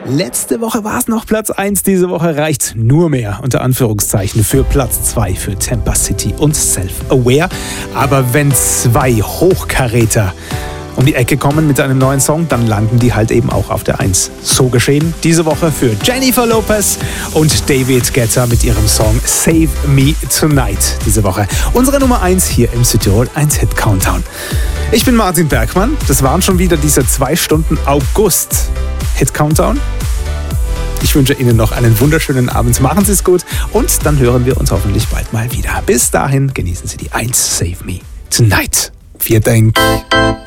Letzte Woche war es noch Platz 1, diese Woche reicht's nur mehr, unter Anführungszeichen, für Platz 2 für Tampa City und Self-Aware. Aber wenn zwei Hochkaräter um die Ecke kommen mit einem neuen Song, dann landen die halt eben auch auf der 1. So geschehen diese Woche für Jennifer Lopez und David Guetta mit ihrem Song Save Me Tonight diese Woche. Unsere Nummer 1 hier im Südtirol 1 Hit Countdown. Ich bin Martin Bergmann. Das waren schon wieder diese 2 Stunden August Hit Countdown. Ich wünsche Ihnen noch einen wunderschönen Abend. Machen Sie es gut und dann hören wir uns hoffentlich bald mal wieder. Bis dahin genießen Sie die 1 Save Me Tonight. Vielen Dank.